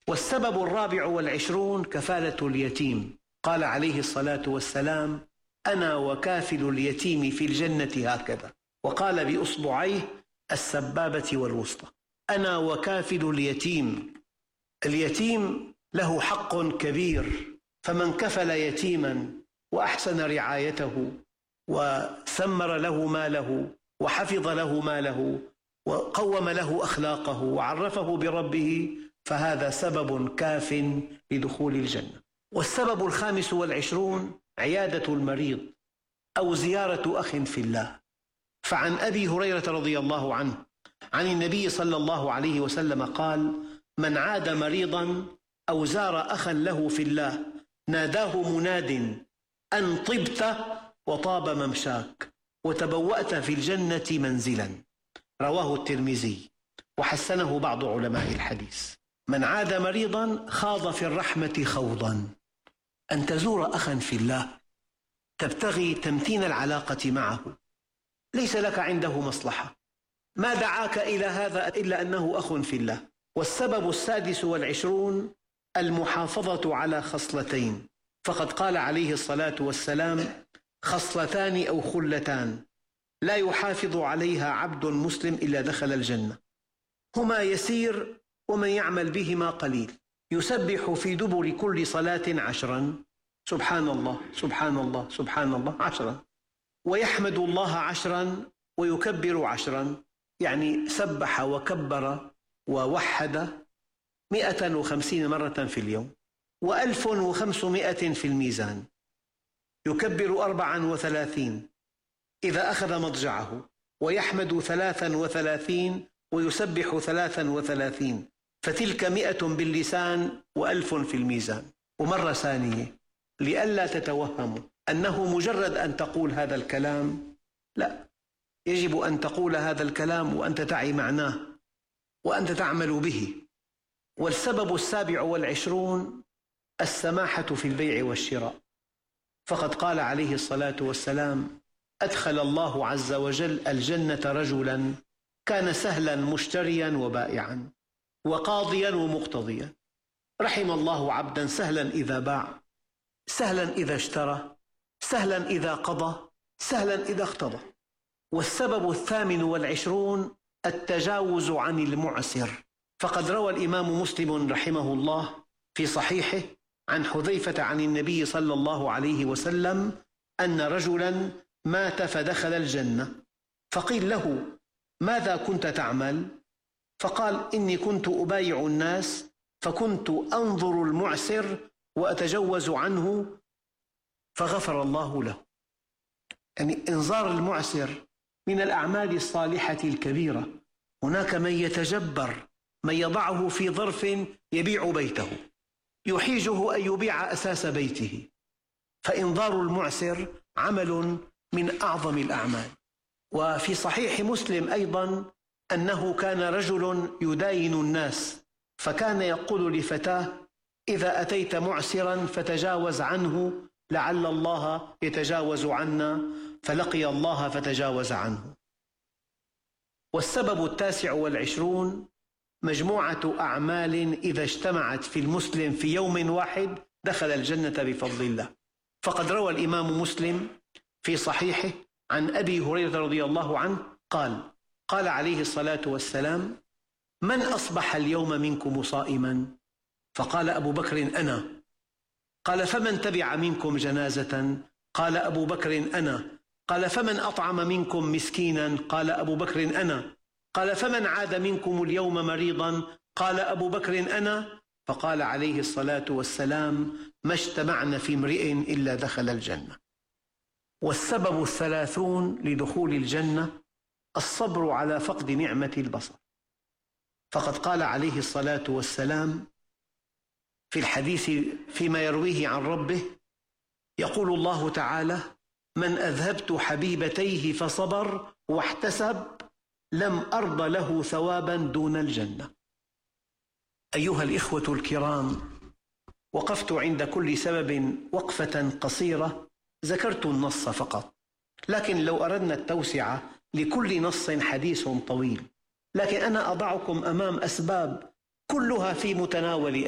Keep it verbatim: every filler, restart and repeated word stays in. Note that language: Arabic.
والسبب الرابع والعشرون كفالة اليتيم. قال عليه الصلاة والسلام: أنا وكافل اليتيم في الجنة هكذا، وقال بإصبعيه السبابة والوسطى: أنا وكافل اليتيم. اليتيم له حق كبير، فمن كفل يتيما وأحسن رعايته وثمر له ماله وحفظ له ماله وقوم له أخلاقه وعرفه بربه فهذا سبب كاف لدخول الجنة. والسبب الخامس والعشرون عيادة المريض أو زيارة أخ في الله. فعن أبي هريرة رضي الله عنه عن النبي صلى الله عليه وسلم قال: من عاد مريضا أو زار أخا له في الله ناداه مناد أن طبت وطاب ممشاك وتبوأت في الجنة منزلا. رواه الترمذي وحسنه بعض علماء الحديث. من عاد مريضا خاض في الرحمة خوضا. أن تزور أخا في الله تبتغي تمتين العلاقة معه، ليس لك عنده مصلحة، ما دعاك إلى هذا إلا أنه أخ في الله. والسبب السادس والعشرون المحافظة على خصلتين. فقد قال عليه الصلاة والسلام: خصلتان أو خلتان لا يحافظ عليها عبد مسلم إلا دخل الجنة، هما يسير ومن يعمل بهما قليل. يسبح في دبر كل صلاة عشرا، سبحان الله سبحان الله سبحان الله عشرا، ويحمد الله عشرا ويكبر عشرا، يعني سبح وكبر ووحد مئة وخمسين مرة في اليوم، وألف وخمسمائة في الميزان. يكبر أربعا وثلاثين إذا أخذ مضجعه، ويحمد ثلاثا وثلاثين ويسبح ثلاثا وثلاثين، فتلك مئة باللسان وألف في الميزان. ومرة ثانية لئلا تتوهموا أنه مجرد أن تقول هذا الكلام، لا، يجب أن تقول هذا الكلام وأنت تعي معناه وأنت تعمل به. والسبب السابع والعشرون السماحة في البيع والشراء. فقد قال عليه الصلاة والسلام: أدخل الله عز وجل الجنة رجلا كان سهلا مشتريا وبائعا وقاضيا ومقتضيا. رحم الله عبدا سهلا إذا باع، سهلا إذا اشترى، سهلا إذا قضى، سهلا إذا اقتضى. والسبب الثامن والعشرون التجاوز عن المعسر. فقد روى الإمام مسلم رحمه الله في صحيحه عن حذيفة عن النبي صلى الله عليه وسلم أن رجلا مات فدخل الجنة، فقيل له: ماذا كنت تعمل؟ فقال: إني كنت أبايع الناس فكنت أنظر المعسر وأتجوز عنه فغفر الله له. يعني إنظار المعسر من الأعمال الصالحة الكبيرة. هناك من يتجبر، من يضعه في ظرف يبيع بيته، يحيجه أن يبيع أساس بيته. فإنظار المعسر عمل من أعظم الأعمال. وفي صحيح مسلم أيضا أنه كان رجل يداين الناس، فكان يقول لفتاه: إذا أتيت معسرا فتجاوز عنه لعل الله يتجاوز عنا، فلقي الله فتجاوز عنه. والسبب التاسع والعشرون مجموعة أعمال إذا اجتمعت في المسلم في يوم واحد دخل الجنة بفضل الله. فقد روى الإمام مسلم في صحيحه عن أبي هريرة رضي الله عنه قال: قال عليه الصلاة والسلام: من أصبح اليوم منكم صائما؟ فقال أبو بكر: أنا. قال: فمن تبع منكم جنازة؟ قال أبو بكر: أنا. قال: فمن أطعم منكم مسكينا؟ قال أبو بكر: أنا. قال: فمن عاد منكم اليوم مريضا؟ قال أبو بكر: أنا. فقال عليه الصلاة والسلام: ما اجتمعنا في امرئ إلا دخل الجنة. والسبب الثلاثون لدخول الجنة الصبر على فقد نعمة البصر. فقد قال عليه الصلاة والسلام في الحديث فيما يرويه عن ربه: يقول الله تعالى: من أذهبت حبيبتيه فصبر واحتسب لم أرض له ثوابا دون الجنة. أيها الإخوة الكرام، وقفت عند كل سبب وقفة قصيرة، ذكرت النص فقط، لكن لو أردنا التوسعة لكل نص حديث طويل، لكن أنا أضعكم أمام أسباب كلها في متناول